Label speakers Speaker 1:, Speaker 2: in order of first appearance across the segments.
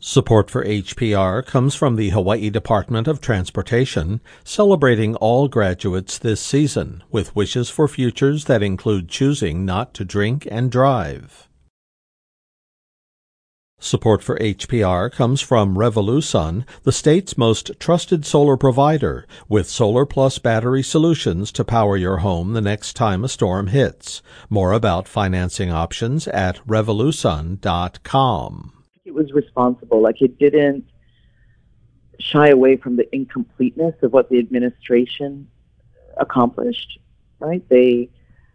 Speaker 1: Support for HPR comes from the Hawaii Department of Transportation, celebrating all graduates this season with wishes for futures that include choosing not to drink and drive. Support for HPR comes from Revolusun, the state's most trusted solar provider, with Solar Plus battery solutions to power your home the next time a storm hits. More about financing options at revolusun.com.
Speaker 2: It was responsible. Like, it didn't shy away from the incompleteness of what the administration accomplished, right? They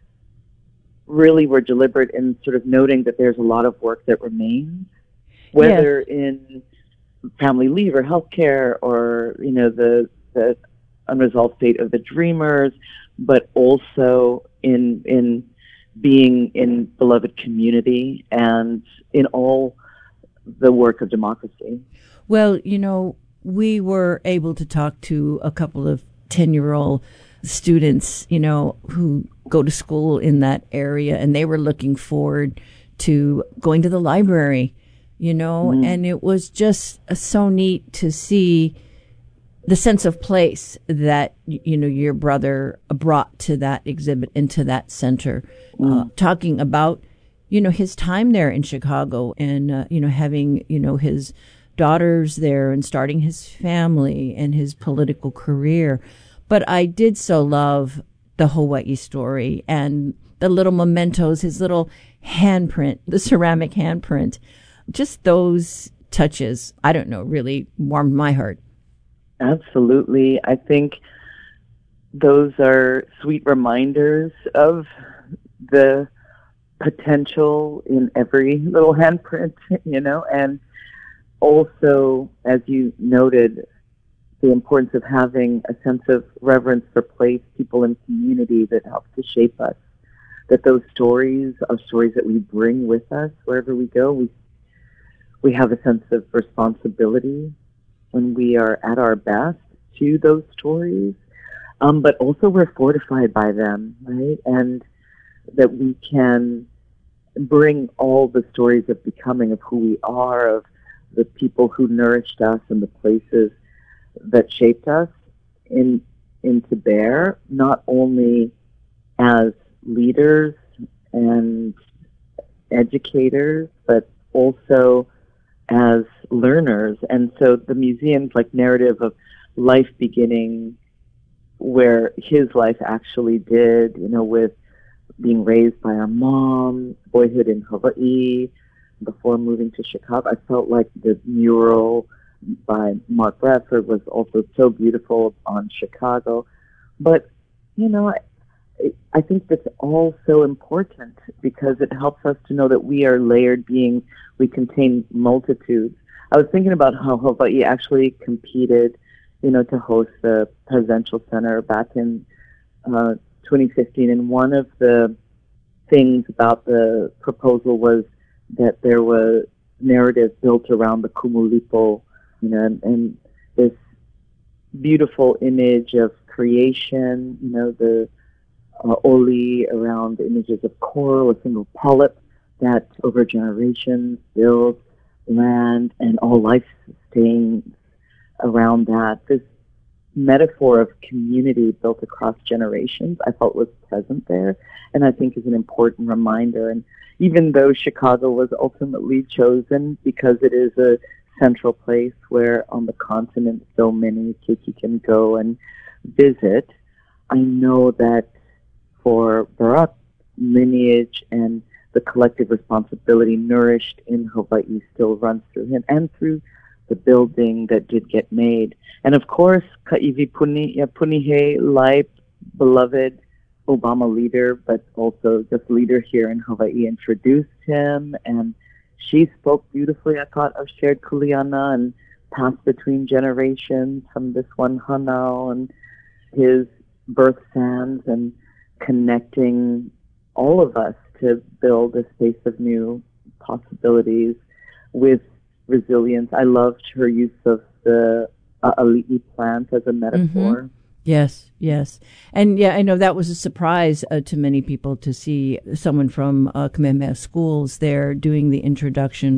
Speaker 2: really were deliberate in sort of noting that there's a lot of work that remains, whether in family leave or healthcare or, you know, the unresolved fate of the Dreamers, but also in being in beloved community and in all the work of democracy.
Speaker 3: Well, you know, we were able to talk to a couple of 10-year-old students, you know, who go to school in that area, and they were looking forward to going to the library, you know, and it was just so neat to see the sense of place that, you know, your brother brought to that exhibit, into that center, talking about, you know, his time there in Chicago and, you know, having, you know, his daughters there and starting his family and his political career. But I did so love the Hawaii story and the little mementos, his little handprint, the ceramic handprint, just those touches, I don't know, really warmed my heart.
Speaker 2: Absolutely. I think those are sweet reminders of the potential in every little handprint, you know, and also, as you noted, the importance of having a sense of reverence for place, people, and community that helps to shape us. That those stories are stories that we bring with us wherever we go. We have a sense of responsibility when we are at our best to those stories, but also we're fortified by them, right? And that we can bring all the stories of becoming, of who we are, of the people who nourished us and the places that shaped us into bear, not only as leaders and educators, but also as learners. And so the museum's like narrative of life beginning where his life actually did, you know, with being raised by our mom, boyhood in Hawaii, before moving to Chicago. I felt like the mural by Mark Bradford was also so beautiful on Chicago. But, you know, I think that's all so important because it helps us to know that we are layered beings. We contain multitudes. I was thinking about how Hawaii actually competed, you know, to host the Presidential Center back in 2015, and one of the things about the proposal was that there was narrative built around the Kumulipo, you know, and this beautiful image of creation, you know, the oli around images of coral, a single polyp that over generations builds land and all life sustains around that. This metaphor of community built across generations, I felt was present there, and I think is an important reminder. And even though Chicago was ultimately chosen because it is a central place where on the continent so many keiki can go and visit, I know that for Barack, lineage and the collective responsibility nourished in Hawaii still runs through him and through the building that did get made. And of course, Ka'ivi Punihe Lai, beloved Obama leader, but also just leader here in Hawaii, introduced him, and she spoke beautifully, I thought, of shared kuleana and passed between generations from this one hanau and his birth sands and connecting all of us to build a space of new possibilities with resilience. I loved her use of the ali'i plant as a metaphor.
Speaker 3: Mm-hmm. Yes, yes. And yeah, I know that was a surprise to many people to see someone from Kamehameha Schools there doing the introduction